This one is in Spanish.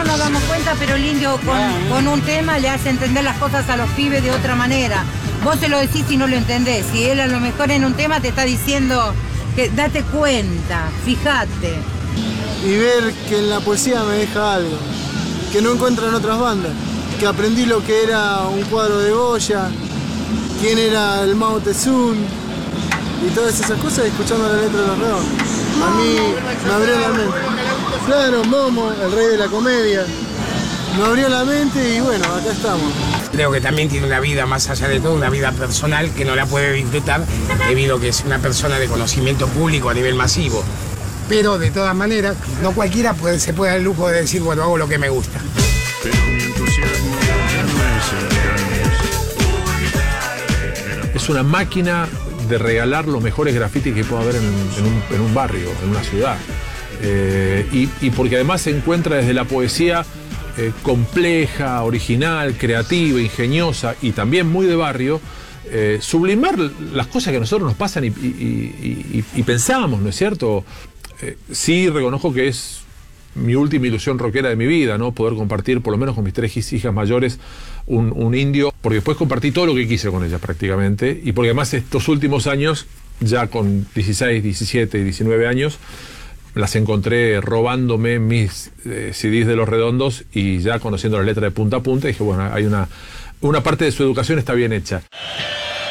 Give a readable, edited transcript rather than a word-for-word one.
nos damos cuenta, pero el indio con un tema le hace entender las cosas a los pibes de otra manera. Vos se lo decís y no lo entendés. Si él a lo mejor en un tema te está diciendo que date cuenta, fíjate. Y ver que en la poesía me deja algo, que no encuentro en otras bandas. Que aprendí lo que era un cuadro de Goya, quién era el Mao Tse-tung y todas esas cosas escuchando la letra de Los Redondos. A mí me abrió la mente. Claro, Momo, el rey de la comedia. Me abrió la mente y bueno, acá estamos. Creo que también tiene una vida más allá de todo, una vida personal que no la puede disfrutar debido a que es una persona de conocimiento público a nivel masivo. Pero de todas maneras, no cualquiera se puede dar el lujo de decir, bueno, hago lo que me gusta. Pero mi entusiasmo ya no es el Es una máquina de regalar los mejores grafitis que pueda haber en un barrio, en una ciudad. Y porque además se encuentra desde la poesía compleja, original, creativa, ingeniosa y también muy de barrio, sublimar las cosas que a nosotros nos pasan y pensamos, ¿no es cierto? Sí reconozco que es mi última ilusión rockera de mi vida, ¿no? Poder compartir, por lo menos con mis 3 hijas mayores, un indio, porque después compartí todo lo que quise con ellas prácticamente, y porque además estos últimos años, ya con 16, 17 y 19 años, las encontré robándome mis CDs de Los Redondos y ya conociendo la letra de punta a punta, dije, bueno, hay una parte de su educación está bien hecha.